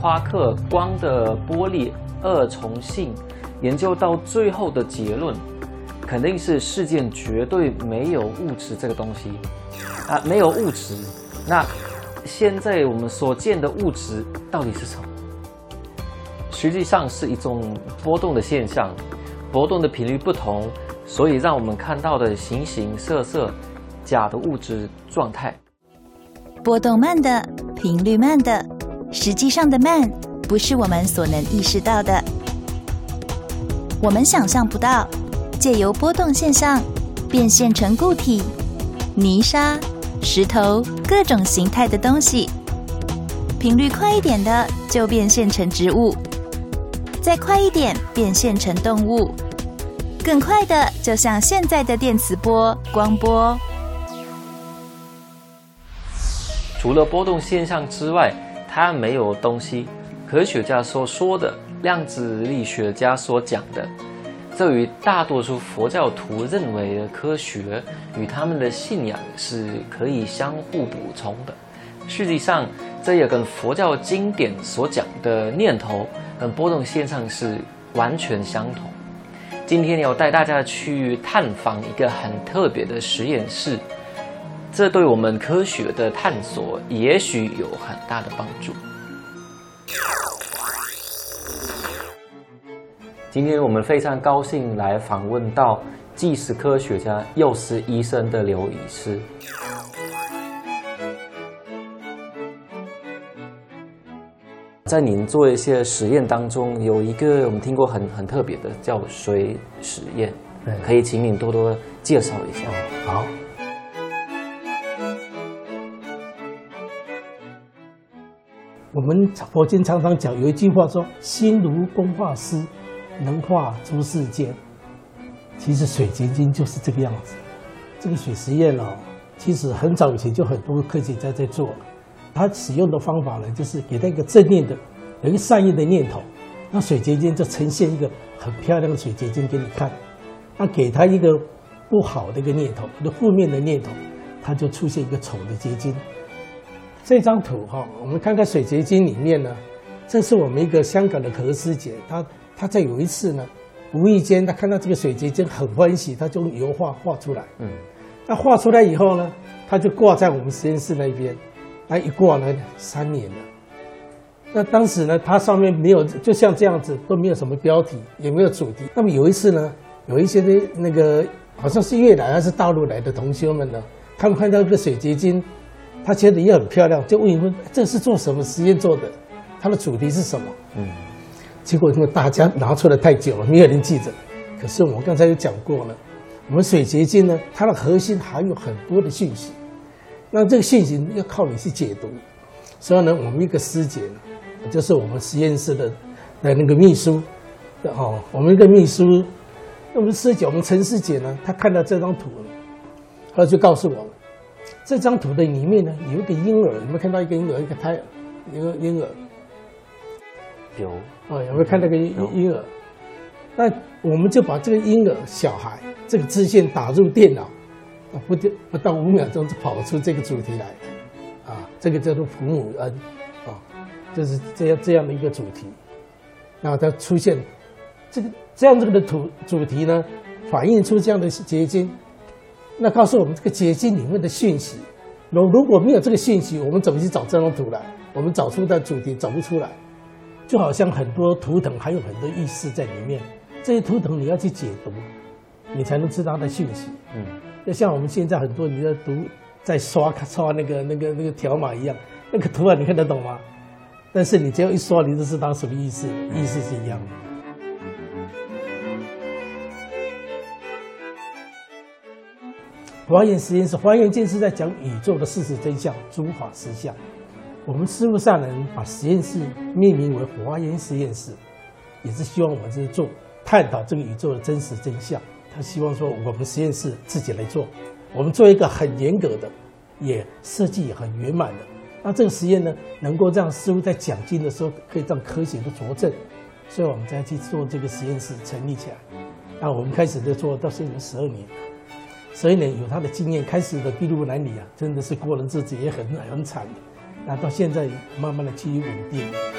夸克光的波粒二重性，研究到最后的结论，肯定是世界绝对没有物质这个东西啊，没有物质。那现在我们所见的物质到底是什么？实际上是一种波动的现象，波动的频率不同，所以让我们看到的形形色色假的物质状态。 波动慢的，频率慢的，实际上的慢不是我们所能意识到的，我们想象不到，借由波动现象变现成固体、泥沙、石头各种形态的东西。频率快一点的就变现成植物，再快一点变现成动物，更快的就像现在的电磁波、光波。 除了波动现象之外，它没有东西。科学家所说的，量子力学家所讲的，这与大多数佛教徒认为的科学与他们的信仰是可以相互补充的。实际上，这也跟佛教经典所讲的念头跟波动现象是完全相同。今天要带大家去探访一个很特别的实验室，这对我们科学的探索也许有很大的帮助。今天我们非常高兴来访问到既是科学家又是医生的刘医师。在您做一些实验当中，有一个我们听过很特别的叫水实验，可以请您多多介绍一下。 好。我们佛经常常讲有一句话说：“心如工画师，能画诸世间。”其实水结晶就是这个样子。这个水实验其实很早以前就很多科学家在做了。他使用的方法呢，就是给他一个正念的、有一个善意的念头，那水结晶就呈现一个很漂亮的水结晶给你看。那给他一个不好的一个念头，一个负面的念头，它就出现一个丑的结晶。这张图我们看看水结晶里面呢，这是我们一个香港的何师姐，她在有一次呢，无意间她看到这个水结晶很欢喜，她就用油画出来。那画出来以后呢，她就挂在我们实验室那边，那一挂呢3年了。那当时呢，它上面没有，就像这样子，都没有什么标题，也没有主题。那么有一次呢，有一些的那个好像是越南还是大陆来的同学们呢，他们看到这个水结晶，他觉得也很漂亮，就问你们这是做什么实验做的？它的主题是什么？结果因为大家拿出来太久了，没有人记着。可是我刚才有讲过了，我们水结晶呢，它的核心含有很多的讯息，那这个讯息要靠你去解读。所以呢，我们一个师姐呢，就是我们实验室的那个秘书，我们一个秘书，我们师姐，我们陈师姐呢，她看到这张图了，她就告诉我们。这张图的里面呢，有一个婴儿，有没有看到一个婴儿，一个胎儿，一个婴儿？ 有。 有没有看到个婴儿？那我们就把这个婴儿小孩这个资讯打入电脑，不到5秒钟就跑出这个主题来了。这个叫做父母恩，就是这样的一个主题。然后它出现这样的主题呢，反映出这样的结晶。那告诉我们这个结晶里面的讯息，如果没有这个讯息，我们怎么去找这张图来？我们找出的主题找不出来，就好像很多图腾还有很多意思在里面，这些图腾你要去解读，你才能知道它的讯息。就像我们现在很多你在读，在刷那个条码一样，那个图案你看得懂吗？但是你只要一刷，你就知道什么意思，意思是一样的。华严实验室，华严经是在讲宇宙的事实真相、诸法实相。我们师父上人把实验室命名为华严实验室，也是希望我们是做探讨这个宇宙的真实真相。他希望说我们实验室自己来做，我们做一个很严格的，也设计很圆满的。那这个实验呢，能够让师父在讲经的时候可以让科学的佐证，所以我们再去做这个实验室成立起来。那我们开始在做到现在12年。12年有他的经验，开始的筚路蓝缕真的是过人自己也很惨的，那到现在慢慢的趋于稳定。